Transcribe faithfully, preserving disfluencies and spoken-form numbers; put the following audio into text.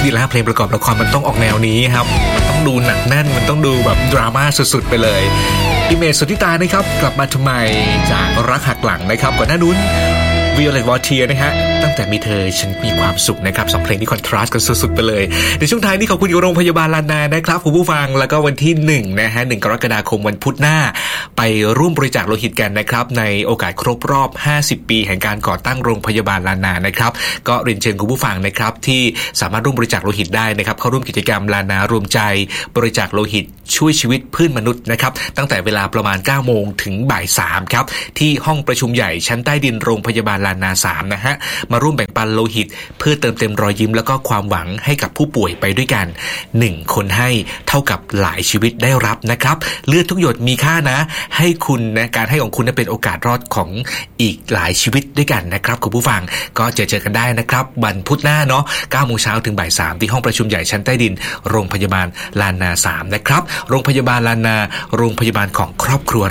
ทีแล้วเพลงประกอบละครมันต้องออกแนวนี้ครับมันต้องดูหนักแน่นมันต้องดูแบบดราม่าสุดๆไปเลยอิเมจสุทธิตานะครับกลับมาทำไมจากรักหักหลังนะครับก่อนหน้านู้นViolet Voltier นะฮะตั้งแต่มีเธอฉันมีความสุขนะครับสองเพลงที่คอนทราสต์กันสุดๆไปเลยในช่วงท้ายนี้ขอบคุณโรงพยาบาลลานานะครับคุณผู้ฟังแล้วก็วันที่หนึ่งนะฮะหนึ่งกรกฎาคมวันพุธหน้าไปร่วมบริจาคโลหิตกันนะครับในโอกาสครบรอบห้าสิบปีแห่งการก่อตั้งโรงพยาบาลลานานะครับก็เรียนเชิญคุณผู้ฟังนะครับที่สามารถร่วมบริจาคโลหิตได้นะครับเข้าร่วมกิจกรรมลานารวมใจบริจาคโลหิตช่วยชีวิตเพื่อนมนุษย์นะครับตั้งแต่เวลาประมาณ เก้าโมงถึงบ่ายสามครับที่ห้องประชุมใหญ่ชั้นใต้ดินโรงพยาบาลลานาสามนะฮะมาร่วมแบ่งปันโลหิตเพื่อเติมเต็มรอยยิ้มแล้วก็ความหวังให้กับผู้ป่วยไปด้วยกันหนึ่งคนให้เท่ากับหลายชีวิตได้รับนะครับเลือดทุกหยดมีค่านะให้คุณนะการให้ของคุณเป็นโอกาสรอดของอีกหลายชีวิตด้วยกันนะครับคุณผู้ฟังก็เจอเจอกันได้นะครับวันพุธหน้าเนาะ เก้าโมงเช้าถึงบ่ายสามที่ห้องประชุมใหญ่ชั้นใต้ดินโรงพยาบาลลานาสามนะครับโรงพยาบาลลานาโรงพยาบาลของครอบครัว